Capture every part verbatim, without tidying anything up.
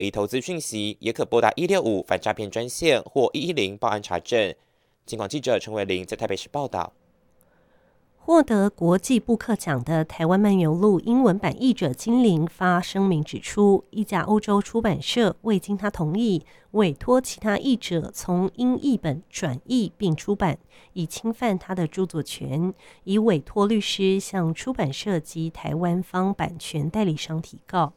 有投资讯息也可拨打一六五反诈骗专线或一一零报案查证。警广记者陈伟玲在台北市报道。 获得国际布克奖的台湾漫游录英文版译者金玲发声明指出，一家欧洲出版社未经他同意，委托其他译者从英译本转译并出版，以侵犯他的著作权，已委托律师向出版社及台湾方版权代理商提告。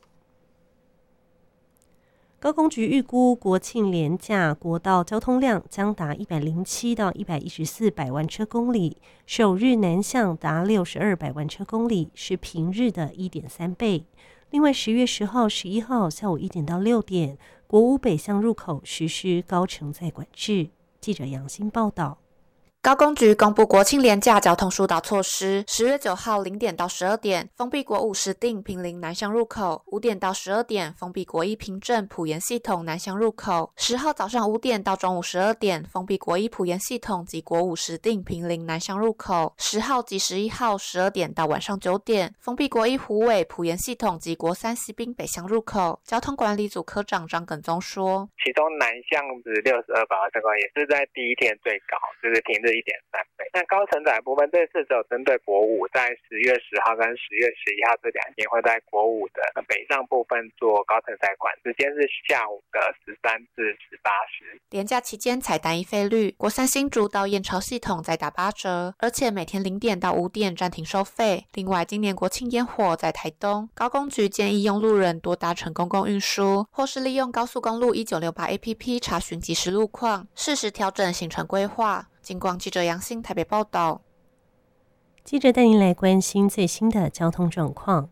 高公局预估国庆连假国道交通量将达一百零七到一百一十四百万车公里，首日南向达六十二百万车公里，是平日的 一点三倍。另外十月十号、十一号下午一点到六点，国五北向入口实施高承载管制。记者杨欣报道。 高公局公布国庆连假交通疏导措施，十月九号零点到十二点封闭国五石碇坪林南向入口，五点到十二点封闭国一平镇埔盐系统南向入口，十号早上五点到中午十二点封闭国一埔盐系统及国五石碇坪林南向入口，十号及十一号十二点到晚上九点封闭国一虎尾埔盐系统及国三西滨北向入口。交通管理组科长张耿宗说， 其中南向至六十二百万车公里也是在第一天最高，就是平日一点三倍。那高承载部分这次只有针对国五，在十月十号跟十月十一号这两天会在国五的北上部分做高承载管，时间是下午的十三至十八时。 连假期间采单一费率，国三新竹到燕巢系统再打八折，而且每天零点到五点暂停收费。另外，今年国庆烟火在台东，高公局建议用路人多搭乘公共运输，或是利用高速公路一九六八 A P P 查询即时路况，适时调整行程规划。警广记者杨欣台北报道。 记者带您来关心最新的交通状况。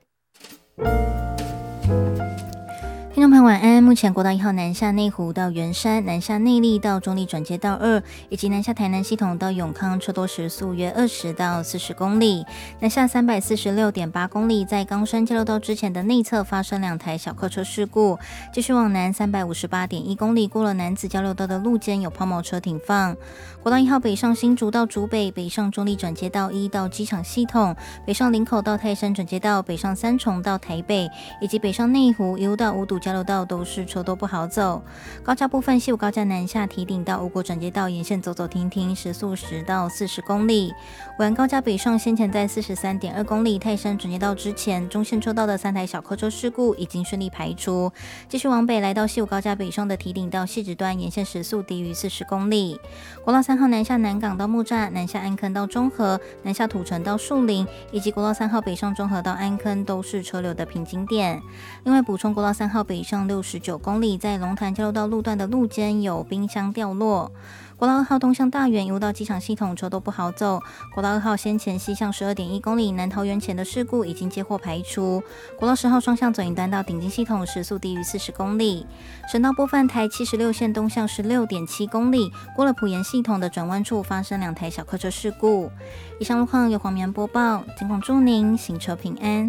听众朋友晚安，目前国道一号南下内湖到圆山、南下内壢到中坜转接道二，以及南下台南系统到永康车多时速约二十到四十公里。南下三百四十六点八公里，在冈山交流道之前的内侧发生两台小客车事故。继续往南三百五十八点一公里，过了南子交流道的路肩有抛锚车停放。国道一号北上新竹到竹北，北上中坜转接道一到机场系统，北上林口到泰山转接道，北上三重到台北，以及北上内湖一路到五堵交流道都是车多不好走。高架部分，西武高架南下堤顶到五股转接道沿线走走停停，时速十到四十公里。尾安高架北上先前在四十三点二公里泰山转接道之前，中线车道的三台小客车事故已经顺利排除。继续往北来到西武高架北上的堤顶到汐止端沿线时速低于四十公里。国道三号南下南港到木栅，南下安坑到中和，南下土城到树林，以及国道三号北上中和到安坑都是车流的瓶颈点。另外补充，国道三号北上六十九公里，在龙潭交流道路段的路肩有冰箱掉落。国道二号东向大园一路到机场系统车都不好走。国道二号先前西向十二点一公里，南桃园前的事故已经接获排除。国道十号双向左营端到顶金系统时速低于四十公里。省道部分，台七十六线东向十六点七公里，过了埔盐系统的转弯处发生两台小客车事故。以上路况由黄绵播报，警广祝您行车平安。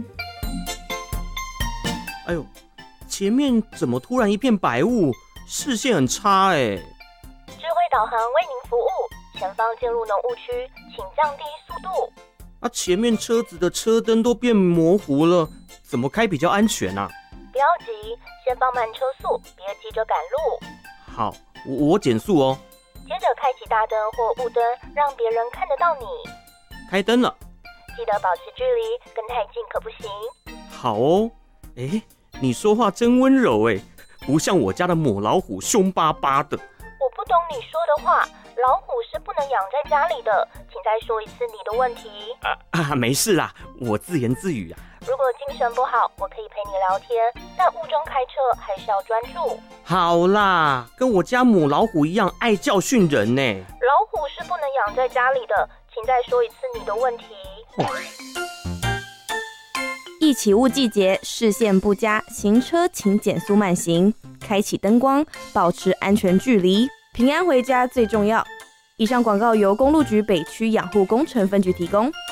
哎呦，前面怎么突然一片白雾？视线很差哎。 智慧导航为您服务，前方进入浓雾区，请降低速度。 啊，前面车子的车灯都变模糊了，怎么开比较安全啊？ 不要急，先放慢车速，别急着赶路。 好，我我减速哦。 接着开启大灯或雾灯，让别人看得到你。 开灯了。 记得保持距离，跟太近可不行。 好哦。哎，你说话真温柔哎，不像我家的母老虎凶巴巴的。 我不懂你说的话，老虎是不能养在家里的，请再说一次你的问题。 啊啊，没事啦，我自言自语啊。 如果精神不好，我可以陪你聊天，但雾中开车还是要专注。 好啦，跟我家母老虎一样爱教训人呢。 老虎是不能养在家里的，请再说一次你的问题。 一起雾季节，视线不佳，行车请减速慢行，开启灯光，保持安全距离，平安回家最重要。以上广告由公路局北区养护工程分局提供。